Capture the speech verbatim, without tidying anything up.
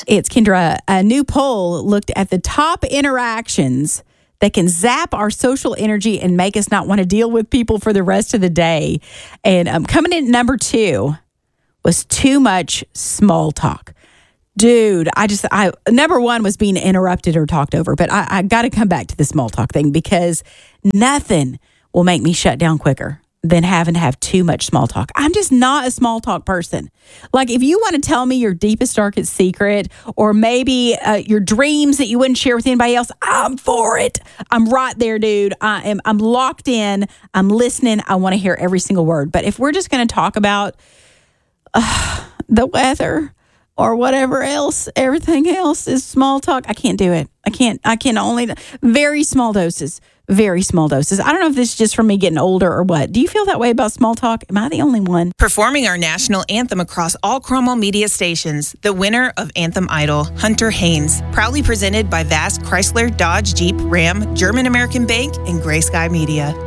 It's Kendra. A new poll looked at the top interactions that can zap our social energy and make us not want to deal with people for the rest of the day. And um, coming in at number two was too much small talk. Dude, I just, I number one was being interrupted or talked over, but I, I got to come back to the small talk thing because nothing will make me shut down quicker than having to have too much small talk. I'm just not a small talk person. Like, if you want to tell me your deepest, darkest secret, or maybe uh, your dreams that you wouldn't share with anybody else, I'm for it. I'm right there, dude. I am. I'm locked in. I'm listening. I want to hear every single word. But if we're just going to talk about uh, the weather or whatever else, everything else is small talk, I can't do it. I can't. I can only very small doses. Very small doses. I don't know if this is just from me getting older or what. Do you feel that way about small talk? Am I the only one? Performing our national anthem across all Cromwell media stations, the winner of Anthem Idol, Hunter Haynes, proudly presented by Vast Chrysler, Dodge, Jeep, Ram, German American Bank, and Gray Sky Media.